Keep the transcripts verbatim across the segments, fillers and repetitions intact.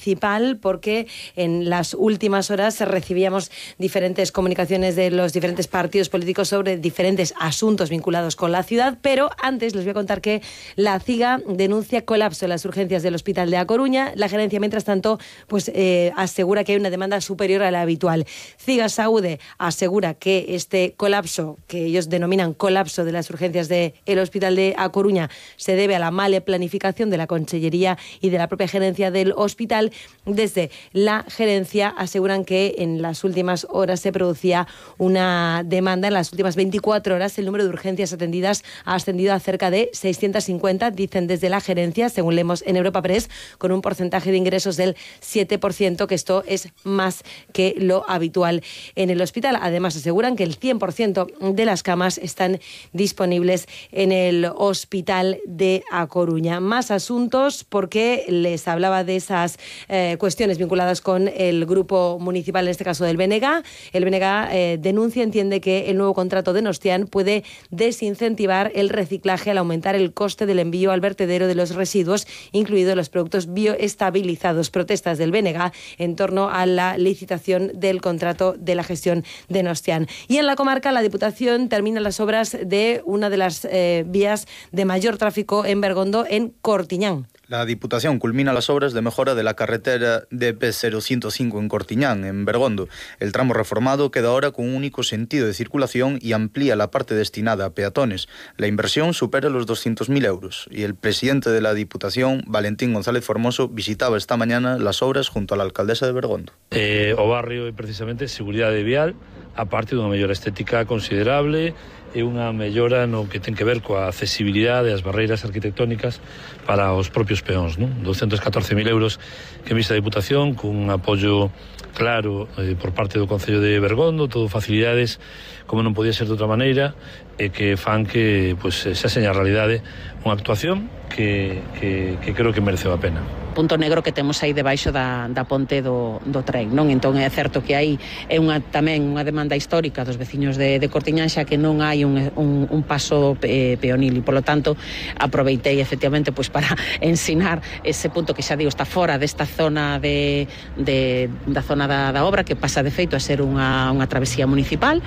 municipal, porque en las últimas horas recibíamos diferentes comunicaciones de los diferentes partidos políticos sobre diferentes asuntos vinculados con la ciudad, pero antes les voy a contar que la CIGA denuncia colapso en las urgencias del Hospital de A Coruña. La gerencia, mientras tanto, pues eh, asegura que hay una demanda superior a la habitual. CIGA Saúde asegura que este colapso, que ellos denominan colapso de las urgencias del Hospital de A Coruña, se debe a la mala planificación de la Consellería y de la propia gerencia del hospital. Desde la gerencia aseguran que en las últimas horas se producía una demanda. En las últimas veinticuatro horas el número de urgencias atendidas ha ascendido a cerca de seiscientas cincuenta, dicen desde la gerencia, según leemos en Europa Press, con un porcentaje de ingresos del siete por ciento, que esto es más que lo habitual en el hospital. Además, aseguran que el cien por ciento de las camas están disponibles en el Hospital de A Coruña. Más asuntos, porque les hablaba de esas eh, cuestiones vinculadas con el grupo municipal, en este caso del B N G. El B N G eh, denuncia, entiende que el nuevo contrato de Nostian puede desincentivar el reciclaje al aumentar el coste del envío al vertedero de los residuos, incluidos los productos bioestabilizados. Protestas del B N G en torno a la licitación del contrato de la gestión de Nostian. Y en la comarca, la Diputación termina las obras de una de las eh, vías de mayor tráfico en Bergondo, en Cortiñán. La Diputación culmina las obras de mejora de la carretera D P cero ciento cinco en Cortiñán, en Bergondo. El tramo reformado queda ahora con un único sentido de circulación y amplía la parte destinada a peatones. La inversión supera los doscientos mil euros y el presidente de la Diputación, Valentín González Formoso, visitaba esta mañana las obras junto a la alcaldesa de Bergondo. Eh, o barrio é precisamente seguridade vial, a parte dunha mellora estética considerable e unha mellora no que ten que ver coa accesibilidade e as barreiras arquitectónicas para os propios peóns, non? doscientos catorce mil euros que enviste a Diputación, cun apoio claro eh, por parte do Concello de Bergondo, todo facilidades como non podía ser de outra maneira, e que fan que pues, xa seña a realidade unha actuación que, que, que creo que mereceu a pena. Punto negro que temos aí debaixo da, da ponte do, do tren, non? Entón é certo que aí é unha, tamén unha demanda histórica dos veciños de, de Cortiñán, xa que non hai un, un, un paso eh, peonil, e polo tanto aproveitei efectivamente pois, para ensinar ese punto que xa digo está fora desta zona de, de, da zona da, da obra, que pasa de feito a ser unha, unha travesía municipal,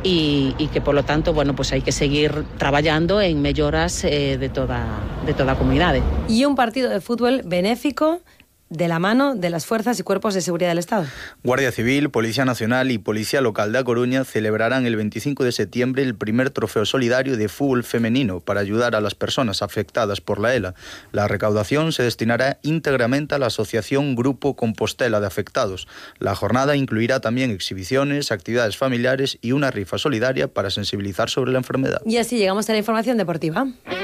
e, e que polo tanto, bueno, pois hai que seguir traballando en melloras eh, de toda, de toda a comunidade. Y un partido de fútbol benéfico de la mano de las fuerzas y cuerpos de seguridad del Estado. Guardia Civil, Policía Nacional y Policía Local de A Coruña celebrarán el veinticinco de septiembre el primer trofeo solidario de fútbol femenino para ayudar a las personas afectadas por la ELA. La recaudación se destinará íntegramente a la asociación Grupo Compostela de Afectados. La jornada incluirá también exhibiciones, actividades familiares y una rifa solidaria para sensibilizar sobre la enfermedad. Y así llegamos a la información deportiva.